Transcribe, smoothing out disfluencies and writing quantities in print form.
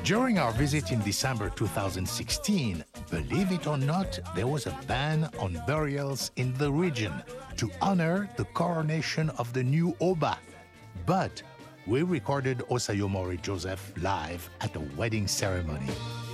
During our visit in December 2016, believe it or not, there was a ban on burials in the region to honor the coronation of the new Oba. But we recorded Osayomori Joseph live at a wedding ceremony.